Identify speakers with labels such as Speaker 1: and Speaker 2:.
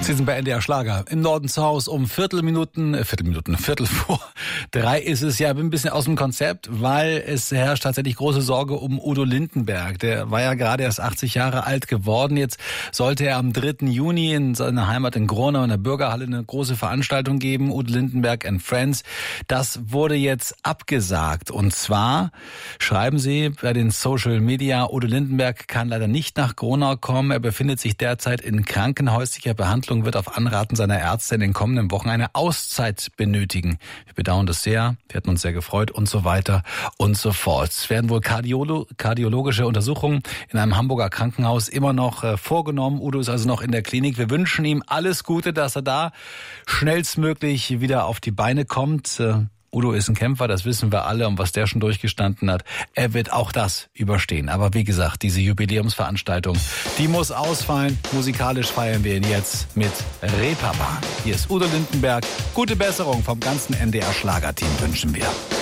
Speaker 1: Sie sind bei NDR Schlager im Norden zu Hause um Viertel vor 3 ist es. Ja, bin ein bisschen aus dem Konzept, weil es herrscht tatsächlich große Sorge um Udo Lindenberg. Der war ja gerade erst 80 Jahre alt geworden. Jetzt sollte er am 3. Juni in seiner Heimat in Gronau in der Bürgerhalle eine große Veranstaltung geben, Udo Lindenberg and Friends. Das wurde jetzt abgesagt. Und zwar schreiben Sie bei den Social Media, Udo Lindenberg kann leider nicht nach Gronau kommen. Er befindet sich derzeit in krankenhäuslicher Behandlung, wird auf Anraten seiner Ärzte in den kommenden Wochen eine Auszeit benötigen. Wir bedauern das sehr, wir hätten uns sehr gefreut und so weiter und so fort. Es werden wohl kardiologische Untersuchungen in einem Hamburger Krankenhaus immer noch vorgenommen. Udo ist also noch in der Klinik. Wir wünschen ihm alles Gute, dass er da schnellstmöglich wieder auf die Beine kommt. Udo ist ein Kämpfer, das wissen wir alle, und was der schon durchgestanden hat, er wird auch das überstehen. Aber wie gesagt, diese Jubiläumsveranstaltung, die muss ausfallen. Musikalisch feiern wir ihn jetzt mit Reeperbahn. Hier ist Udo Lindenberg. Gute Besserung vom ganzen NDR Schlagerteam wünschen wir.